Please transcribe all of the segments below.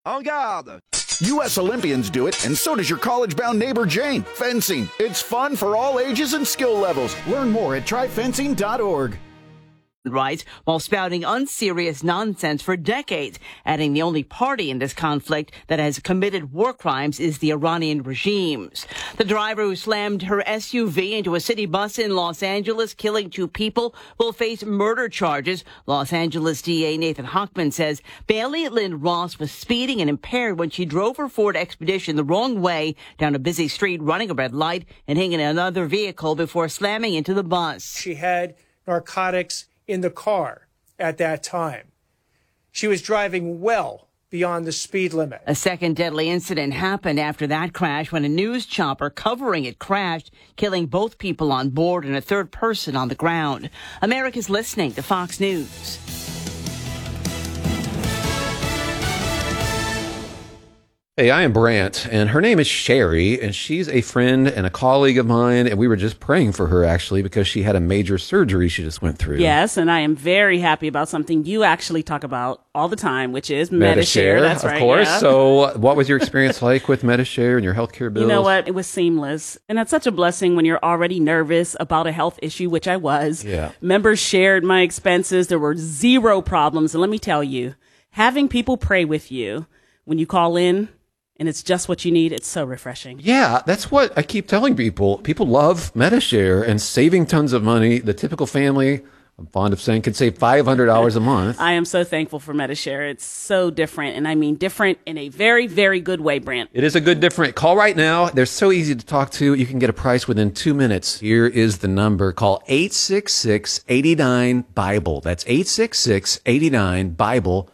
En garde! U.S. Olympians do it, and so does your college-bound neighbor Jane. Fencing. It's fun for all ages and skill levels. Learn more at tryfencing.org. Right, while spouting unserious nonsense for decades, adding the only party in this conflict that has committed war crimes is the Iranian regime's. The driver who slammed her SUV into a city bus in Los Angeles, killing 2 people, will face murder charges. Los Angeles DA Nathan Hochman says Bailey Lynn Ross was speeding and impaired when she drove her Ford Expedition the wrong way down a busy street, running a red light and hitting another vehicle before slamming into the bus. She had narcotics in the car at that time. She was driving well beyond the speed limit. A second deadly incident happened after that crash when a news chopper covering it crashed, killing both people on board and a third person on the ground. America's listening to Fox News. Hey, I am Brant, and her name is Sherry, and she's a friend and a colleague of mine, and we were just praying for her, actually, because she had a major surgery she just went through. Yes, and I am very happy about something you actually talk about all the time, which is Medi-Share. That's right, of course. Yeah. So what was your experience like with Medi-Share and your healthcare bills? You know what? It was seamless, and that's such a blessing when you're already nervous about a health issue, which I was. Yeah. Members shared my expenses. There were 0 problems, and let me tell you, having people pray with you when you call in, and it's just what you need. It's so refreshing. Yeah, that's what I keep telling people. People love Medi-Share and saving tons of money. The typical family, I'm fond of saying, could save $500 a month. I am so thankful for Medi-Share. It's so different, and I mean different in a very, very good way, Brant. It is a good different. Call right now. They're so easy to talk to. You can get a price within 2 minutes. Here is the number. Call 866-89-BIBLE. That's 866-89-BIBLE.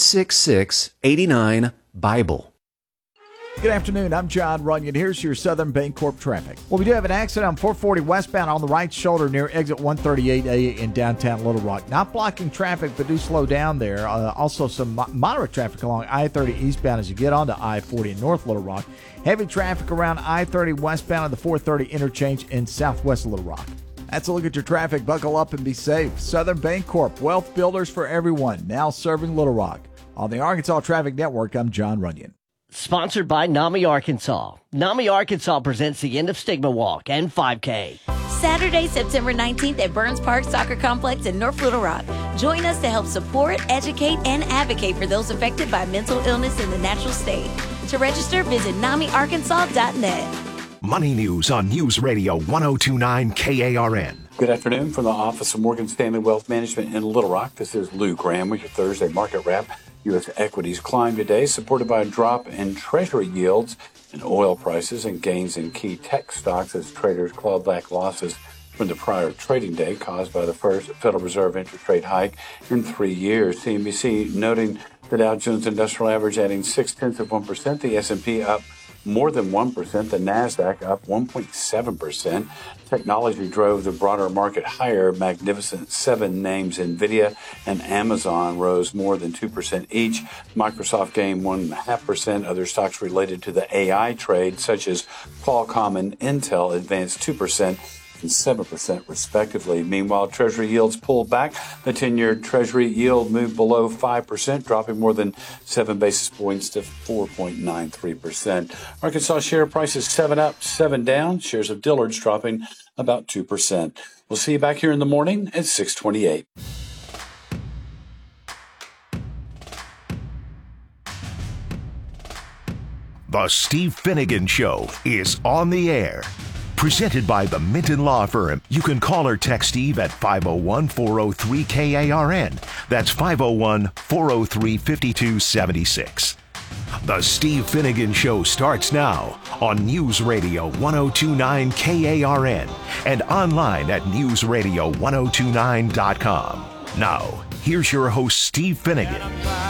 866-89-BIBLE. Good afternoon. I'm John Runyon. Here's your Southern Bancorp traffic. Well, we do have an accident on 440 westbound on the right shoulder near exit 138A in downtown Little Rock. Not blocking traffic, but do slow down there. Also, some moderate traffic along I-30 eastbound as you get onto I-40 in North Little Rock. Heavy traffic around I-30 westbound on the 430 interchange in southwest Little Rock. That's a look at your traffic. Buckle up and be safe. Southern Bancorp, wealth builders for everyone, now serving Little Rock. On the Arkansas Traffic Network, I'm John Runyon. Sponsored by NAMI Arkansas. NAMI Arkansas presents the End of Stigma Walk and 5K. Saturday, September 19th at Burns Park Soccer Complex in North Little Rock. Join us to help support, educate, and advocate for those affected by mental illness in the natural state. To register, visit NAMIArkansas.net. Money News on News Radio 1029 KARN. Good afternoon from the Office of Morgan Stanley Wealth Management in Little Rock. This is Lou Graham with your Thursday market wrap. U.S. equities climbed today, supported by a drop in Treasury yields and oil prices and gains in key tech stocks as traders clawed back losses from the prior trading day caused by the first Federal Reserve interest rate hike in 3 years. CNBC noting the Dow Jones Industrial Average adding 0.6%, the S&P up more than 1%, the NASDAQ up 1.7%. Technology drove the broader market higher. Magnificent 7 names, NVIDIA and Amazon, rose more than 2% each. Microsoft gained 1.5%. Other stocks related to the AI trade, such as Qualcomm and Intel, advanced 2% and 7% respectively. Meanwhile, Treasury yields pulled back. The 10-year Treasury yield moved below 5%, dropping more than 7 basis points to 4.93%. Arkansas share prices 7 up, 7 down. Shares of Dillard's dropping about 2%. We'll see you back here in the morning at 6:28. The Steve Finnegan Show is on the air. Presented by the Minton Law Firm. You can call or text Steve at 501-403-KARN. That's 501-403-5276. The Steve Finnegan Show starts now on News Radio 1029 KARN and online at newsradio1029.com. Now, here's your host, Steve Finnegan.